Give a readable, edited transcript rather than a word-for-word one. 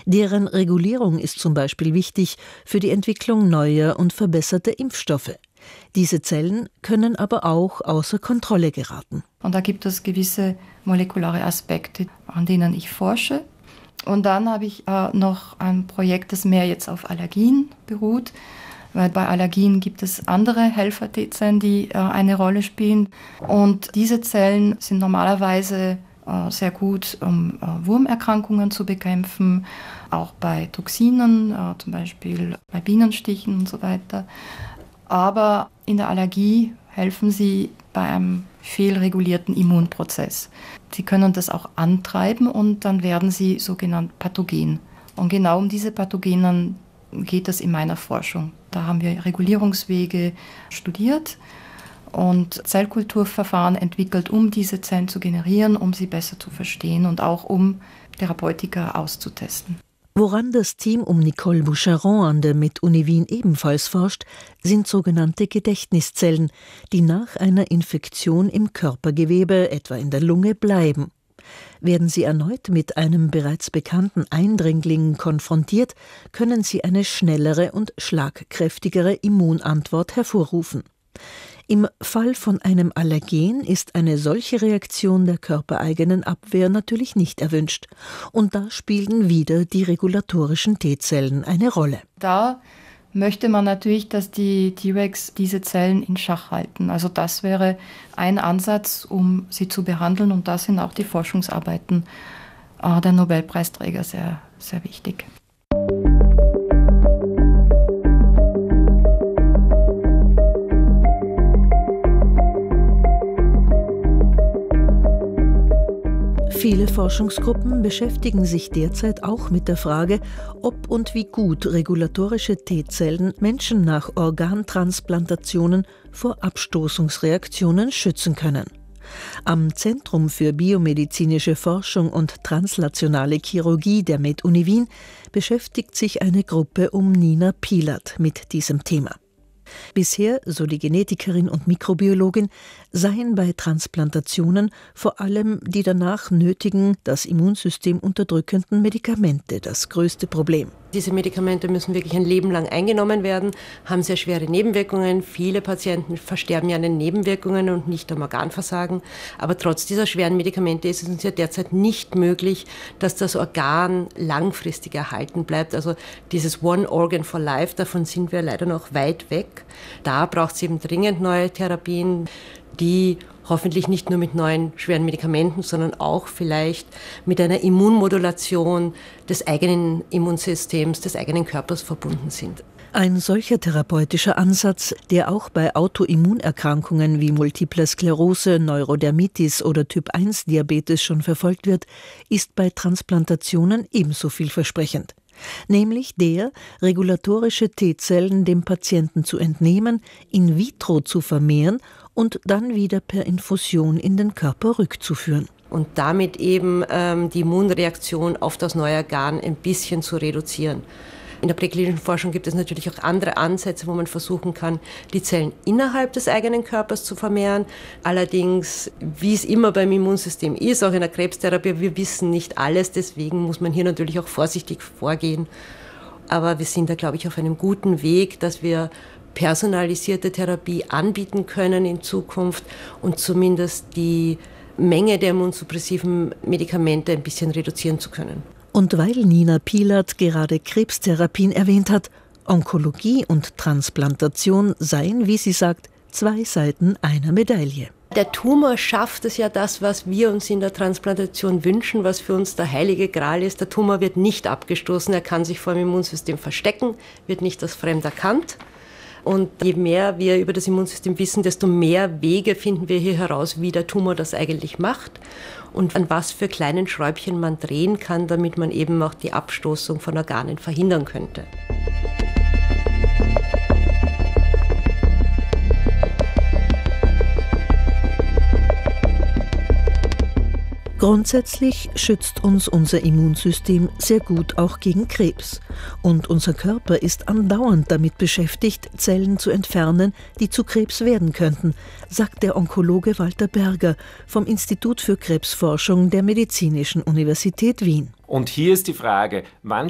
Deren Regulierung ist zum Beispiel wichtig für die Entwicklung neuer und verbesserter Impfstoffe. Diese Zellen können aber auch außer Kontrolle geraten. Und da gibt es gewisse molekulare Aspekte, an denen ich forsche. Und dann habe ich noch ein Projekt, das mehr jetzt auf Allergien beruht, weil bei Allergien gibt es andere Helfer-T-Zellen, die eine Rolle spielen. Und diese Zellen sind normalerweise sehr gut, um Wurmerkrankungen zu bekämpfen, auch bei Toxinen, zum Beispiel bei Bienenstichen und so weiter. Aber in der Allergie helfen sie bei einem fehlregulierten Immunprozess. Sie können das auch antreiben und dann werden sie sogenannt pathogen. Und genau um diese Pathogenen geht es in meiner Forschung. Da haben wir Regulierungswege studiert und Zellkulturverfahren entwickelt, um diese Zellen zu generieren, um sie besser zu verstehen und auch um Therapeutika auszutesten. Woran das Team um Nicole Boucheron an der MedUni Wien ebenfalls forscht, sind sogenannte Gedächtniszellen, die nach einer Infektion im Körpergewebe, etwa in der Lunge, bleiben. Werden sie erneut mit einem bereits bekannten Eindringling konfrontiert, können sie eine schnellere und schlagkräftigere Immunantwort hervorrufen. Im Fall von einem Allergen ist eine solche Reaktion der körpereigenen Abwehr natürlich nicht erwünscht. Und da spielen wieder die regulatorischen T-Zellen eine Rolle. Da möchte man natürlich, dass die Tregs diese Zellen in Schach halten. Also das wäre ein Ansatz, um sie zu behandeln. Und da sind auch die Forschungsarbeiten der Nobelpreisträger sehr, sehr wichtig. Viele Forschungsgruppen beschäftigen sich derzeit auch mit der Frage, ob und wie gut regulatorische T-Zellen Menschen nach Organtransplantationen vor Abstoßungsreaktionen schützen können. Am Zentrum für biomedizinische Forschung und translationale Chirurgie der MedUni Wien beschäftigt sich eine Gruppe um Nina Pielert mit diesem Thema. Bisher, so die Genetikerin und Mikrobiologin, seien bei Transplantationen vor allem die danach nötigen, das Immunsystem unterdrückenden Medikamente das größte Problem. Diese Medikamente müssen wirklich ein Leben lang eingenommen werden, haben sehr schwere Nebenwirkungen. Viele Patienten versterben ja an den Nebenwirkungen und nicht am Organversagen. Aber trotz dieser schweren Medikamente ist es uns ja derzeit nicht möglich, dass das Organ langfristig erhalten bleibt. Also dieses One Organ for Life, davon sind wir leider noch weit weg. Da braucht es eben dringend neue Therapien, die hoffentlich nicht nur mit neuen schweren Medikamenten, sondern auch vielleicht mit einer Immunmodulation des eigenen Immunsystems, des eigenen Körpers verbunden sind. Ein solcher therapeutischer Ansatz, der auch bei Autoimmunerkrankungen wie Multiple Sklerose, Neurodermitis oder Typ-1-Diabetes schon verfolgt wird, ist bei Transplantationen ebenso vielversprechend. Nämlich der, regulatorische T-Zellen dem Patienten zu entnehmen, in vitro zu vermehren und dann wieder per Infusion in den Körper rückzuführen. Und damit eben die Immunreaktion auf das neue Organ ein bisschen zu reduzieren. In der präklinischen Forschung gibt es natürlich auch andere Ansätze, wo man versuchen kann, die Zellen innerhalb des eigenen Körpers zu vermehren. Allerdings, wie es immer beim Immunsystem ist, auch in der Krebstherapie, wir wissen nicht alles, deswegen muss man hier natürlich auch vorsichtig vorgehen. Aber wir sind da, glaube ich, auf einem guten Weg, dass wir personalisierte Therapie anbieten können in Zukunft und zumindest die Menge der immunsuppressiven Medikamente ein bisschen reduzieren zu können. Und weil Nina Pielert gerade Krebstherapien erwähnt hat, Onkologie und Transplantation seien, wie sie sagt, zwei Seiten einer Medaille. Der Tumor schafft es ja das, was wir uns in der Transplantation wünschen, was für uns der heilige Gral ist. Der Tumor wird nicht abgestoßen, er kann sich vor dem Immunsystem verstecken, wird nicht als fremd erkannt. Und je mehr wir über das Immunsystem wissen, desto mehr Wege finden wir hier heraus, wie der Tumor das eigentlich macht und an was für kleinen Schräubchen man drehen kann, damit man eben auch die Abstoßung von Organen verhindern könnte. Grundsätzlich schützt uns unser Immunsystem sehr gut auch gegen Krebs. Und unser Körper ist andauernd damit beschäftigt, Zellen zu entfernen, die zu Krebs werden könnten, sagt der Onkologe Walter Berger vom Institut für Krebsforschung der Medizinischen Universität Wien. Und hier ist die Frage, wann